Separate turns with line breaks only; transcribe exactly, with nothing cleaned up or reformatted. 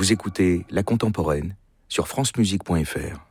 Vous écoutez La Contemporaine sur francemusique point f r.